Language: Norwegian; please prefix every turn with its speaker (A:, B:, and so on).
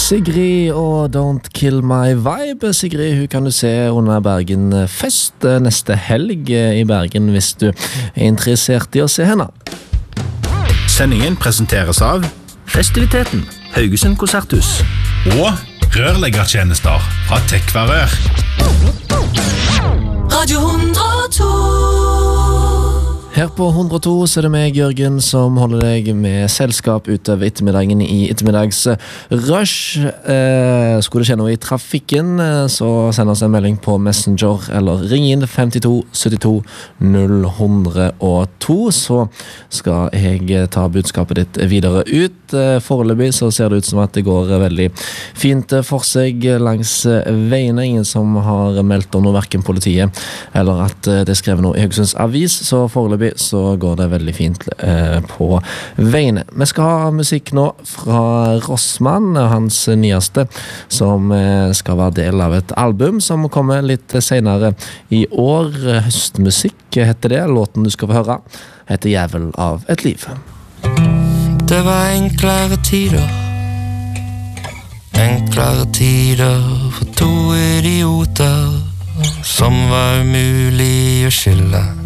A: Sigrid og Don't Kill My Vibe. Sigrid, hun kan du se under Bergen Fest neste helg i Bergen hvis du er interessert i å se henne.
B: Sendingen presenteres av Festiviteten, Haugesund Konserthus
C: og rørleggertjenester fra Tekvarør.
D: Radio 102.
A: Her på 102 så er det meg, Jørgen, som holder deg med selskap utover ettermiddagen i ettermiddags rush. Skulle det skje noe i trafikken, så send oss en melding på Messenger, eller ring inn 52 72 002, så skal jeg ta budskapet ditt videre ut. Foreløpig så ser det ut som at det går veldig fint for seg langs veiene. Ingen som har meldt om noe, hverken politiet, eller at det er skrevet noe i Haugesunds Avis, så foreløpig så går det veldig fint på veiene. Vi skal ha musikk nå fra Rossmann, hans nyeste, som skal være del av et album som kommer litt senere i år. Høstmusikk heter det. Låten du skal få høre heter Jævel av et liv.
E: Det var enklere tider for to idioter som var umulig å skille.